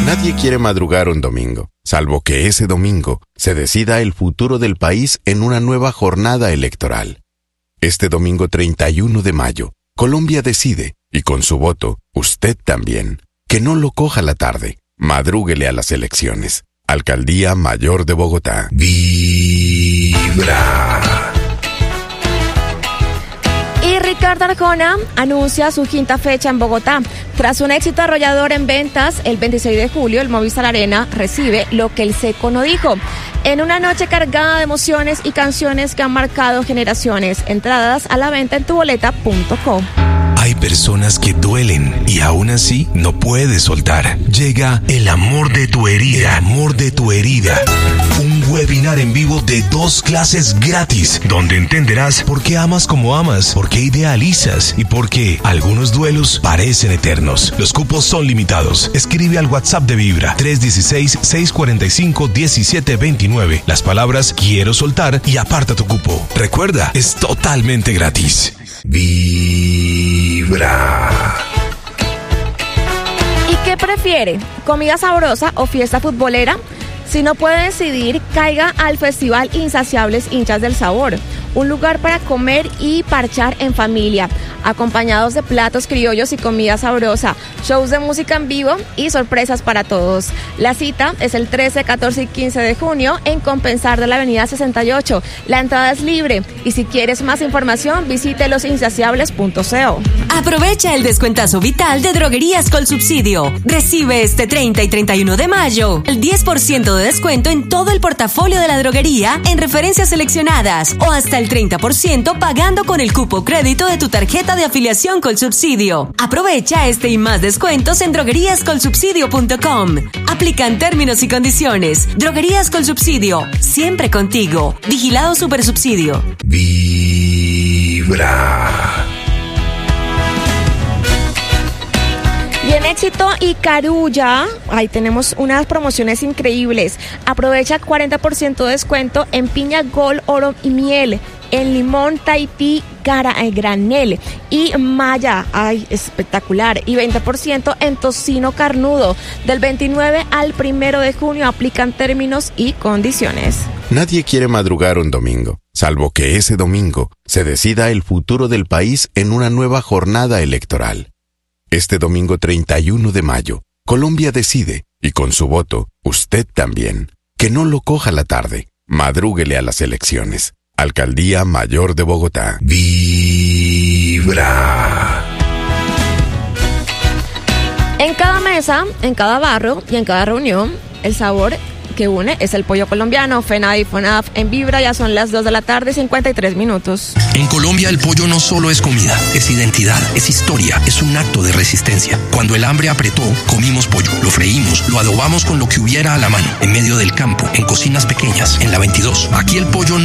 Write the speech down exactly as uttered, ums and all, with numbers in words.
Nadie quiere madrugar un domingo, salvo que ese domingo se decida el futuro del país en una nueva jornada electoral. Este domingo treinta y uno de mayo, Colombia decide, y con su voto, usted también. Que no lo coja la tarde. Madrúguele a las elecciones. Alcaldía Mayor de Bogotá. Vibra. Y Ricardo Arjona anuncia su quinta fecha en Bogotá. Tras un éxito arrollador en ventas, el veintiséis de julio el Movistar Arena recibe lo que el Seco no dijo. En una noche cargada de emociones y canciones que han marcado generaciones. Entradas a la venta en tu boleta punto com. Hay personas que duelen y aún así no puedes soltar. Llega El amor de tu herida. El amor de tu herida. Un webinar en vivo de dos clases gratis, donde entenderás por qué amas como amas, por qué idealizas y por qué algunos duelos parecen eternos. Los cupos son limitados. Escribe al WhatsApp de Vibra tres uno seis, seis cuatro cinco, uno siete dos nueve las palabras quiero soltar y aparta tu cupo. Recuerda, es totalmente gratis. Vibra. ¿Y qué prefiere? ¿Comida sabrosa o fiesta futbolera? Si no puede decidir, caiga al Festival Insaciables Hinchas del Sabor. Un lugar para comer y parchar en familia, acompañados de platos criollos y comida sabrosa, shows de música en vivo y sorpresas para todos. La cita es el trece, catorce y quince de junio en Compensar de la avenida sesenta y ocho. La entrada es libre y si quieres más información visite los insaciables punto co. Aprovecha el descuentazo vital de Droguerías Colsubsidio. Recibe este treinta y treinta y uno de mayo el diez por ciento de descuento en todo el portafolio de la droguería en referencias seleccionadas o hasta el treinta por ciento pagando con el cupo crédito de tu tarjeta de afiliación Colsubsidio. Aprovecha este y más descuentos en droguerías colsubsidio punto com. Aplican términos y condiciones. Droguerías Colsubsidio, siempre contigo. Vigilado Supersubsidio. Vibra. Y en Éxito y Carulla, ahí tenemos unas promociones increíbles. Aprovecha cuarenta por ciento de descuento en piña Gol, oro y miel, en limón Tahití, cara, eh, granel y maya, ay, espectacular, y veinte por ciento en tocino carnudo. Del veintinueve al primero de junio aplican términos y condiciones. Nadie quiere madrugar un domingo, salvo que ese domingo se decida el futuro del país en una nueva jornada electoral. Este domingo treinta y uno de mayo, Colombia decide, y con su voto, usted también. Que no lo coja la tarde. Madrúguele a las elecciones. Alcaldía Mayor de Bogotá. Vibra. En cada mesa, en cada barrio y en cada reunión, el sabor que une es el pollo colombiano. FENADE y FONAF en Vibra, ya son las dos de la tarde, cincuenta y tres minutos. En Colombia el pollo no solo es comida, es identidad, es historia, es un acto de resistencia. Cuando el hambre apretó, comimos pollo, lo freímos, lo adobamos con lo que hubiera a la mano, en medio del campo, en cocinas pequeñas, en la veintidós. Aquí el pollo